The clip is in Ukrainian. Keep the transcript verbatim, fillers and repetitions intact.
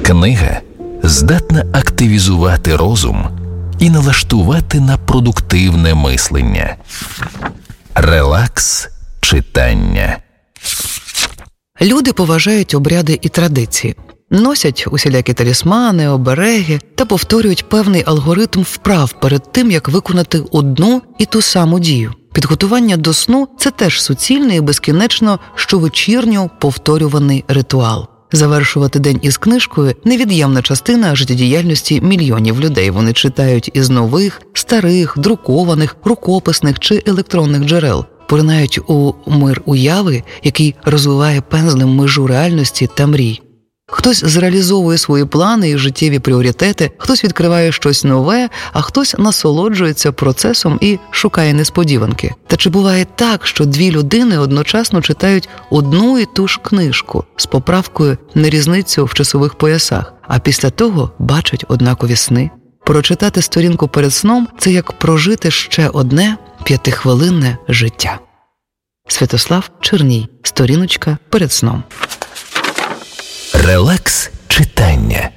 Книга здатна активізувати розум і налаштувати на продуктивне мислення. Релакс читання. Люди поважають обряди і традиції. Носять усілякі талісмани, обереги та повторюють певний алгоритм вправ перед тим, як виконати одну і ту саму дію. Підготування до сну – це теж суцільний і безкінечно щовечірньо повторюваний ритуал. Завершувати день із книжкою – невід'ємна частина життєдіяльності мільйонів людей. Вони читають із нових, старих, друкованих, рукописних чи електронних джерел. Поринають у мир уяви, який розвиває пензлем межу реальності та мрій. Хтось зреалізовує свої плани і життєві пріоритети, хтось відкриває щось нове, а хтось насолоджується процесом і шукає несподіванки. Та чи буває так, що дві людини одночасно читають одну і ту ж книжку з поправкою на різницю в часових поясах, а після того бачать однакові сни? Прочитати сторінку перед сном – це як прожити ще одне п'ятихвилинне життя. Святослав Черній. Сторіночка перед сном. Релакс читання.